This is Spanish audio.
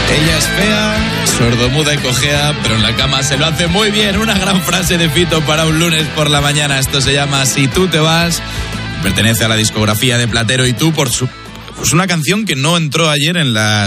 Ella es fea, sordomuda y cojea, pero en la cama se lo hace muy bien. Una gran frase de Fito para un lunes por la mañana. Esto se llama Si tú te vas. Pertenece a la discografía de Platero y tú, pues una canción que no entró ayer en las